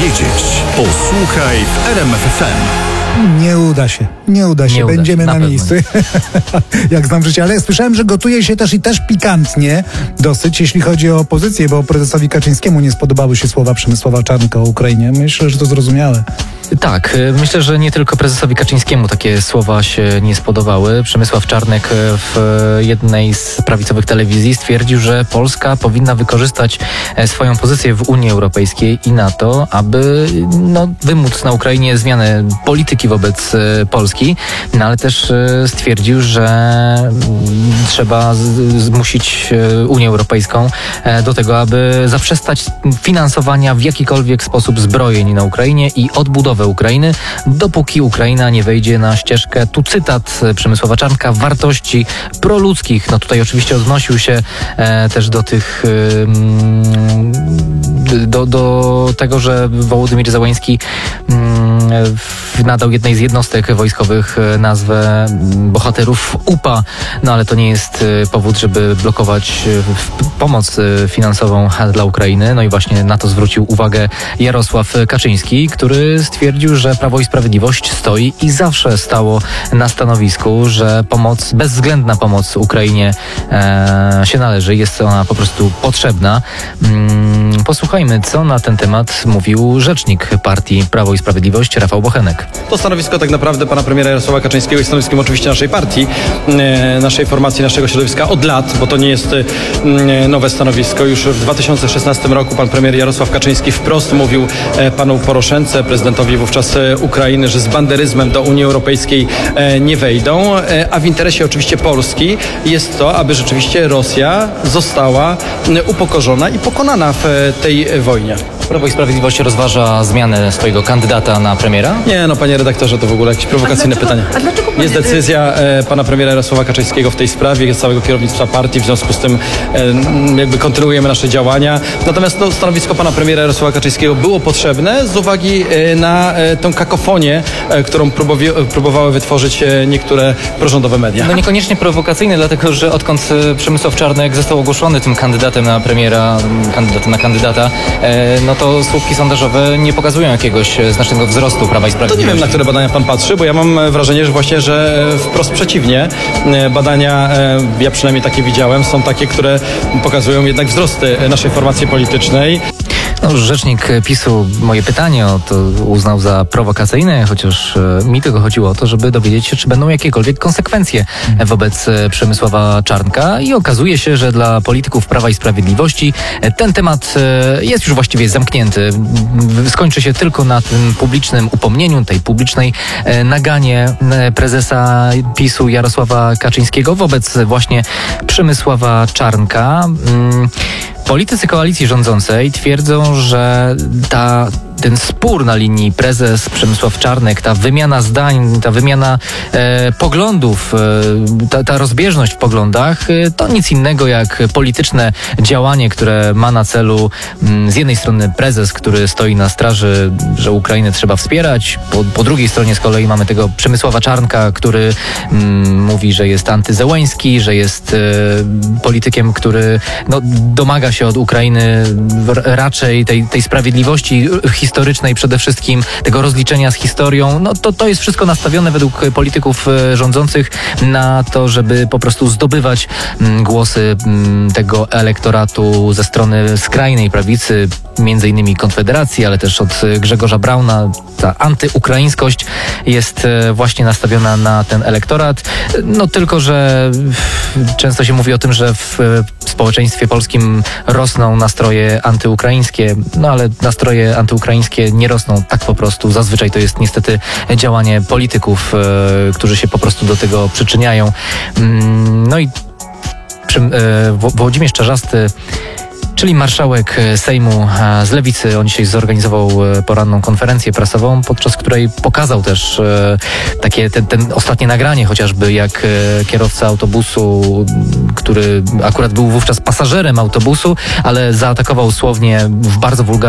wiedzieć, posłuchaj w RMF FM. Nie uda się. Będziemy na miejscu. Jak znam życie. Ale słyszałem, że gotuje się też pikantnie dosyć, jeśli chodzi o opozycję, bo prezesowi Kaczyńskiemu nie spodobały się słowa Przemysława Czarnka o Ukrainie. Myślę, że to zrozumiałe. Tak, myślę, że nie tylko prezesowi Kaczyńskiemu takie słowa się nie spodobały. Przemysław Czarnek w jednej z prawicowych telewizji stwierdził, że Polska powinna wykorzystać swoją pozycję w Unii Europejskiej i NATO, aby wymóc na Ukrainie zmianę polityki wobec Polski, ale też stwierdził, że trzeba zmusić Unię Europejską do tego, aby zaprzestać finansowania w jakikolwiek sposób zbrojeń na Ukrainie i odbudowę Ukrainy, dopóki Ukraina nie wejdzie na ścieżkę, tu cytat Przemysława Czarnka, wartości proludzkich. No tutaj oczywiście odnosił się też do tych do tego, że Wołodymyr Zełański nadał jednej z jednostek wojskowych nazwę bohaterów UPA, ale to nie jest powód, żeby blokować pomoc finansową dla Ukrainy. No i właśnie na to zwrócił uwagę Jarosław Kaczyński, który stwierdził, że Prawo i Sprawiedliwość stoi i zawsze stało na stanowisku, że bezwzględna pomoc Ukrainie się należy, jest ona po prostu potrzebna. Posłuchajmy, co na ten temat mówił rzecznik partii Prawo i Sprawiedliwość Rafał Bochenek. To stanowisko tak naprawdę pana premiera Jarosława Kaczyńskiego jest stanowiskiem oczywiście naszej partii, naszej formacji, naszego środowiska od lat, bo to nie jest nowe stanowisko. Już w 2016 roku pan premier Jarosław Kaczyński wprost mówił panu Poroszence, prezydentowi wówczas Ukrainy, że z banderyzmem do Unii Europejskiej nie wejdą, a w interesie oczywiście Polski jest to, aby rzeczywiście Rosja została upokorzona i pokonana w tej wojnie. Prawo i Sprawiedliwość rozważa zmianę swojego kandydata na premiera? Nie, panie redaktorze, to w ogóle jakieś prowokacyjne pytanie. Jest decyzja pana premiera Jarosława Kaczyńskiego w tej sprawie, całego kierownictwa partii, w związku z tym jakby kontynuujemy nasze działania. Natomiast stanowisko pana premiera Jarosława Kaczyńskiego było potrzebne z uwagi na tę kakofonię, którą próbowały wytworzyć niektóre prorządowe media. No niekoniecznie prowokacyjne, dlatego że odkąd Przemysław Czarnek został ogłoszony tym kandydatem na premiera, kandydata, to słupki sondażowe nie pokazują jakiegoś znacznego wzrostu Prawa i Sprawiedliwości. To nie wiem, na które badania pan patrzy, bo ja mam wrażenie, że wprost przeciwnie. Badania, ja przynajmniej takie widziałem, są takie, które pokazują jednak wzrosty naszej formacji politycznej. Rzecznik PiS-u moje pytanie to uznał za prowokacyjne, chociaż mi tylko chodziło o to, żeby dowiedzieć się, czy będą jakiekolwiek konsekwencje wobec Przemysława Czarnka i okazuje się, że dla polityków Prawa i Sprawiedliwości ten temat jest już właściwie zamknięty. Skończy się tylko na tym publicznym upomnieniu, tej publicznej naganie prezesa PiS-u Jarosława Kaczyńskiego wobec właśnie Przemysława Czarnka. Politycy koalicji rządzącej twierdzą, że ten spór na linii prezes Przemysław Czarnek, ta wymiana zdań, ta wymiana poglądów, ta rozbieżność w poglądach to nic innego jak polityczne działanie, które ma na celu z jednej strony prezes, który stoi na straży, że Ukrainę trzeba wspierać, po drugiej stronie z kolei mamy tego Przemysława Czarnka, który mówi, że jest antyzełański, że jest politykiem, który domaga się od Ukrainy raczej tej sprawiedliwości historycznej przede wszystkim, tego rozliczenia z historią. To jest wszystko nastawione według polityków rządzących na to, żeby po prostu zdobywać głosy tego elektoratu ze strony skrajnej prawicy, między innymi Konfederacji, ale też od Grzegorza Brauna. Ta antyukraińskość jest właśnie nastawiona na ten elektorat. Tylko że często się mówi o tym, że w społeczeństwie polskim rosną nastroje antyukraińskie, ale nastroje antyukraińskie nie rosną tak po prostu. Zazwyczaj to jest niestety działanie polityków, którzy się po prostu do tego przyczyniają. I Włodzimierz Czarzasty, czyli marszałek Sejmu z Lewicy, on dzisiaj zorganizował poranną konferencję prasową, podczas której pokazał też ten ostatnie nagranie, chociażby jak kierowca autobusu, który akurat był wówczas pasażerem autobusu, ale zaatakował słownie w bardzo wulgarny